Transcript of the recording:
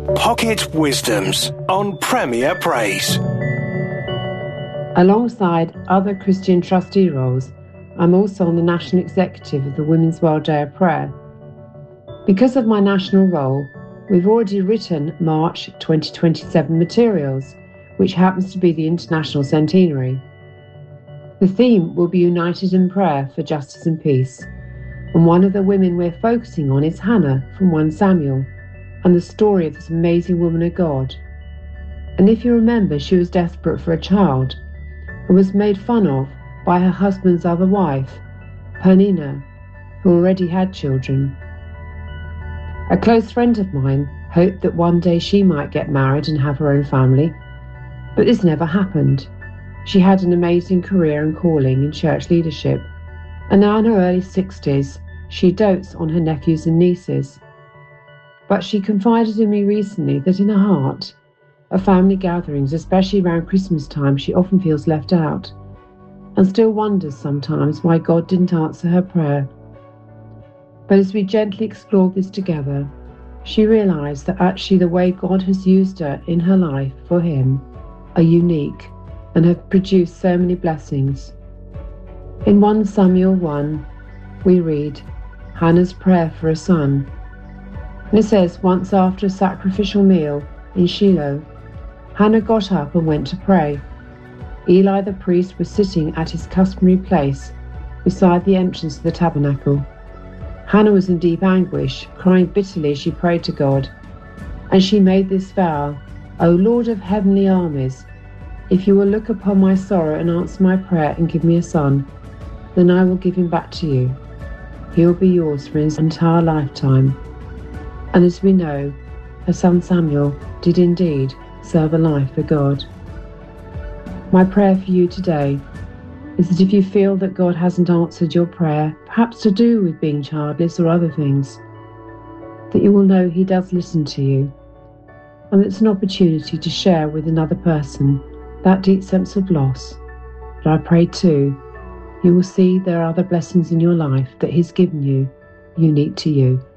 Pocket Wisdoms on Premier Praise. Alongside other Christian trustee roles, I'm also on the National Executive of the Women's World Day of Prayer. Because of my national role, we've already written March 2027 materials, which happens to be the International Centenary. The theme will be United in Prayer for Justice and Peace, and one of the women we're focusing on is Hannah from 1 Samuel, and the story of this amazing woman of God. And if you remember, she was desperate for a child and was made fun of by her husband's other wife, Peninnah, who already had children. A close friend of mine hoped that one day she might get married and have her own family, but this never happened. She had an amazing career and calling in church leadership, and now in her early 60s, she dotes on her nephews and nieces. But she confided in me recently that in her heart, at family gatherings, especially around Christmas time, she often feels left out and still wonders sometimes why God didn't answer her prayer. But as we gently explored this together, she realised that actually the way God has used her in her life for Him are unique and have produced so many blessings. In 1 Samuel 1, we read Hannah's prayer for a son. And it says, once after a sacrificial meal in Shiloh, Hannah got up and went to pray. Eli the priest was sitting at his customary place beside the entrance to the tabernacle. Hannah was in deep anguish, crying bitterly as she prayed to God. And she made this vow, O Lord of heavenly armies, if you will look upon my sorrow and answer my prayer and give me a son, then I will give him back to you. He will be yours for his entire lifetime. And as we know, her son Samuel did indeed serve a life for God. My prayer for you today is that if you feel that God hasn't answered your prayer, perhaps to do with being childless or other things, that you will know He does listen to you, and it's an opportunity to share with another person that deep sense of loss. But I pray too, you will see there are other blessings in your life that He's given you, unique to you.